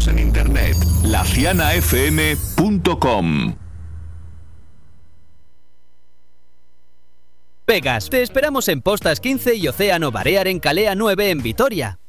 en internet. lacianafm.com. Vegas, te esperamos en Postas 15 y Océano Balear en Calea 9 en Vitoria.